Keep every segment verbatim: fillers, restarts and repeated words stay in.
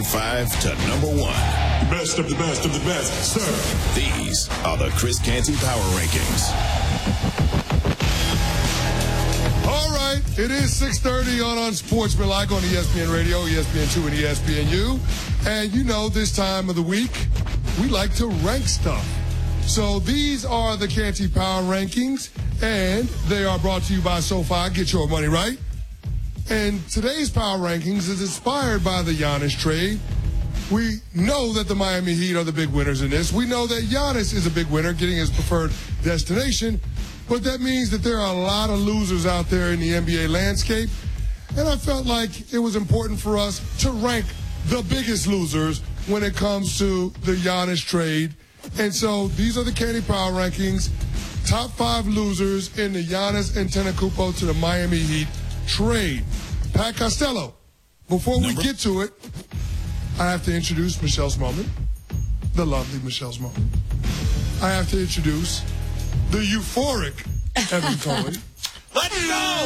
Five to number one. Best of the best of the best, sir. These are the Chris Canty Power Rankings. All right, it is six thirty on Unsportsmanlike on E S P N Radio, E S P N two, and E S P N U. And you know, this time of the week, we like to rank stuff. So these are the Canty Power Rankings, and they are brought to you by SoFi. Get your money right. And today's Power Rankings is inspired by the Giannis trade. We know that the Miami Heat are the big winners in this. We know that Giannis is a big winner, getting his preferred destination. But that means that there are a lot of losers out there in the N B A landscape. And I felt like it was important for us to rank the biggest losers when it comes to the Giannis trade. And so these are the Canty Power Rankings. Top five losers in the Giannis Antetokounmpo to the Miami Heat trade. Pat Costello, before we Number. get to it, I have to introduce Michelle Smallman, the lovely Michelle Smallman. I have to introduce the euphoric Evan Cohen. Let's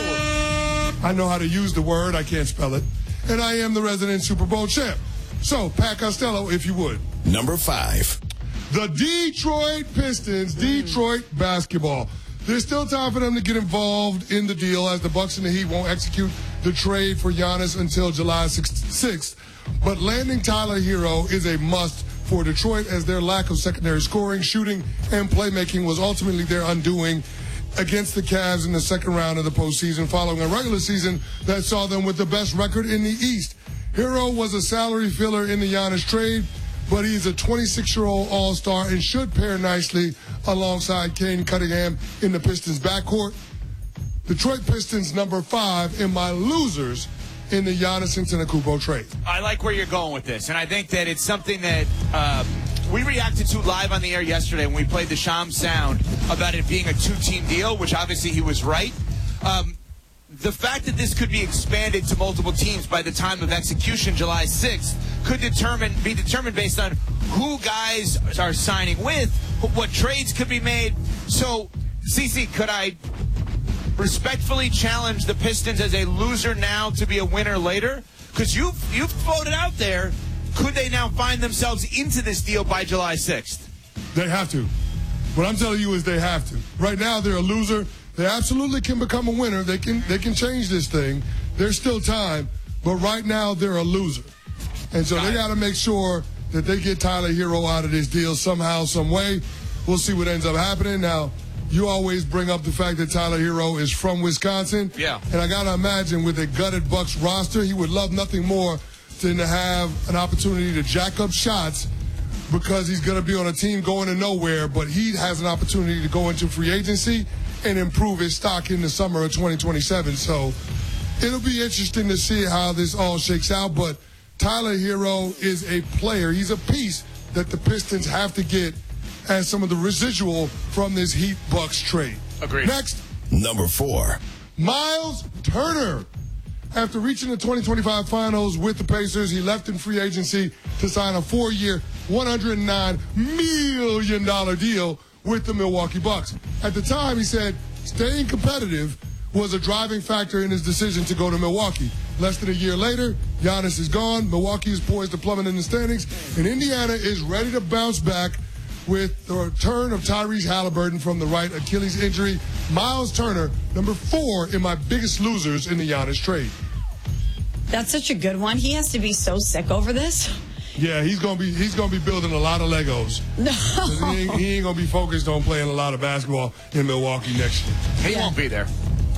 go! I know how to use the word. I can't spell it. And I am the resident Super Bowl champ. So, Pat Costello, if you would. Number five. The Detroit Pistons, Detroit basketball. There's still time for them to get involved in the deal, as the Bucks and the Heat won't execute the trade for Giannis until July sixth. But landing Tyler Hero is a must for Detroit, as their lack of secondary scoring, shooting, and playmaking was ultimately their undoing against the Cavs in the second round of the postseason, following a regular season that saw them with the best record in the East. Hero was a salary filler in the Giannis trade, but he's a twenty-six-year-old all-star and should pair nicely alongside Kane Cunningham in the Pistons' backcourt. Detroit Pistons number five in my losers in the Giannis Antetokounmpo trade. I like where you're going with this, and I think that it's something that uh, we reacted to live on the air yesterday when we played the Shams sound about it being a two-team deal, which obviously he was right. Um, the fact that this could be expanded to multiple teams by the time of execution, July sixth, could determine be determined based on who guys are signing with, what trades could be made. So, Cece, could I respectfully challenge the Pistons as a loser now to be a winner later? Because you've, you've floated out there, could they now find themselves into this deal by July sixth? They have to. What I'm telling you is they have to. Right now, they're a loser. They absolutely can become a winner. They can they can change this thing. There's still time. But right now, they're a loser. And so Got they got to make sure that they get Tyler Hero out of this deal somehow, some way. We'll see what ends up happening. Now, you always bring up the fact that Tyler Hero is from Wisconsin. Yeah. And I got to imagine with a gutted Bucks roster, he would love nothing more than to have an opportunity to jack up shots, because he's going to be on a team going to nowhere, but he has an opportunity to go into free agency and improve his stock in the summer of twenty twenty-seven. So it'll be interesting to see how this all shakes out, but Tyler Hero is a player. He's a piece that the Pistons have to get as some of the residual from this Heat-Bucks trade. Agreed. Next. Number four. Miles Turner. After reaching the twenty twenty-five finals with the Pacers, he left in free agency to sign a four-year, one hundred nine million dollars deal with the Milwaukee Bucks. At the time, he said staying competitive was a driving factor in his decision to go to Milwaukee. Less than a year later, Giannis is gone, Milwaukee is poised to plummet in the standings, and Indiana is ready to bounce back with the return of Tyrese Halliburton from the right Achilles injury. Miles Turner, number four in my biggest losers in the Giannis trade. That's such a good one. He has to be so sick over this. Yeah, he's gonna be he's gonna be building a lot of Legos. No, he ain't, he ain't gonna be focused on playing a lot of basketball in Milwaukee next year. He Yeah. won't be there.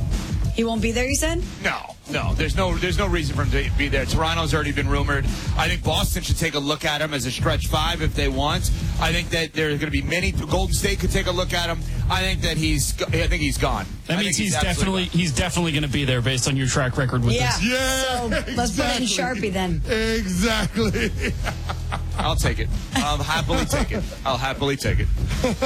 he won't be there, you said? No, no. There's no there's no reason for him to be there. Toronto's already been rumored. I think Boston should take a look at him as a stretch five if they want. I think that there's going to be many. Golden State could take a look at him. I think that he's I think he's gone. That I means think he's, absolutely definitely gone. he's definitely going to be there based on your track record with Yeah. this. Yeah, So let's put it in exactly. Sharpie then. Exactly. I'll take it. I'll happily take it. I'll happily take it.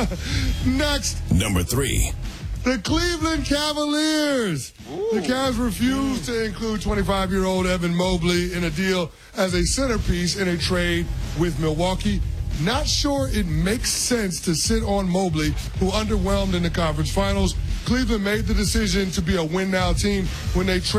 Next, Number three. the Cleveland Cavaliers. The Cavs refused to include twenty-five-year-old Evan Mobley in a deal as a centerpiece in a trade with Milwaukee. Not sure it makes sense to sit on Mobley, who underwhelmed in the conference finals. Cleveland made the decision to be a win-now team when they traded